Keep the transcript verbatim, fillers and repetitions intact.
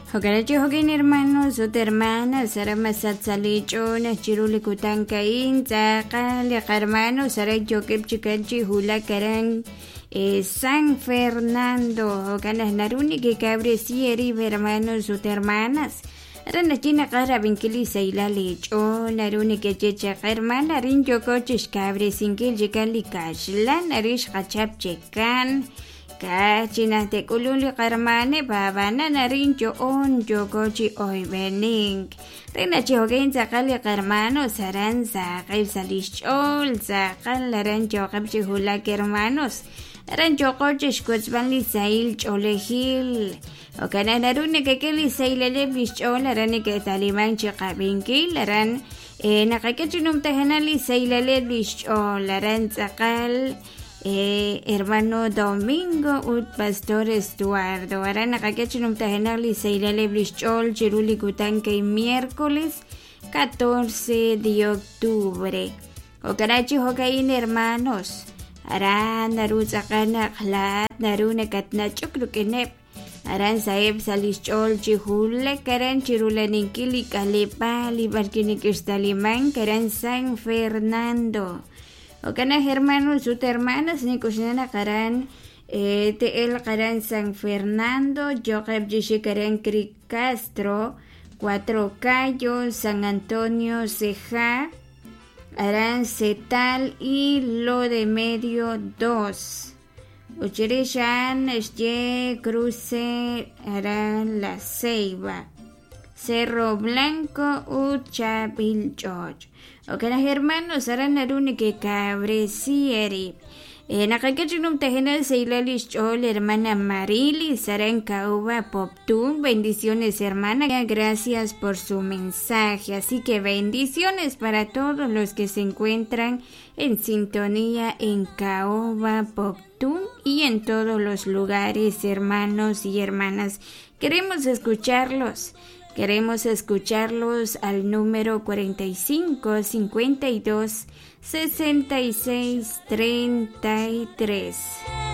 Hokarachi hokin hermanos o hermanas, sara masat salichona, chiruli kutankain, zakali hermanos, sara yokep chikanchi hula karan, eh, San Fernando, hokanas naruni que cabre sieri hermanos o hermanas. Rana china kara vinkili saila lecho, naruni que checha hermana, rin yoko chishkabre sinkil jikali kashlan, arish kachap chekan. Kachina te kululi karmane babana narin jo on jo gochi oi bening. Rena chogen zakali karmano saran zakal salishol zakal laran jo kapchi hula kermanos. Ran jo gochi shkutzbanli sail cholehil. Okana narune que keli sailele bishol laran que taliman chikabinki laran eh nakakachinum tahanali sailele bishol laran zakal. Eh, hermano Domingo ut Pastor Estuardo arana kakechinum tahenali seirale blichol chiruli kutanke miércoles catorce de octubre okarachi hokain hermanos aran naru zakana khlat narune katna chukrukenep aran saeb salichol chihule karan chirule ninkili kalepa libarkini kristaliman karan San Fernando. Okana hermanos sus hermanas ni kusinana karan eh, te el karan San Fernando, Joab Jishi karan Cric Castro, Cuatro Cayos, San Antonio Ceja, Aran Cetal y Lo de Medio dos. Uchirishan Esye Cruce Aran La Ceiba, Cerro Blanco Uchabil George. Okana hermanos aran naruni que cabre sieri. Eh, nakakachinum tahenal seilalish chol hermana Marili saran kauba poptun. Bendiciones hermana. Gracias por su mensaje. Así que bendiciones para todos los que se encuentran en sintonía en Caoba Poptun y en todos los lugares, hermanos y hermanas. Queremos escucharlos. Queremos escucharlos al número cuarenta y cinco, cincuenta y dos, sesenta y seis, treinta y tres.